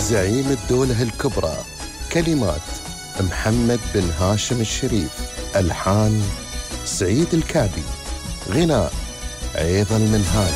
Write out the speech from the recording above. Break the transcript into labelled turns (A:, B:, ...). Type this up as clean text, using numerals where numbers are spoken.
A: زعيم الدولة الكبرى. كلمات محمد بن هاشم الشريف. ألحان سعيد الكابي. غناء عيض المنهاج.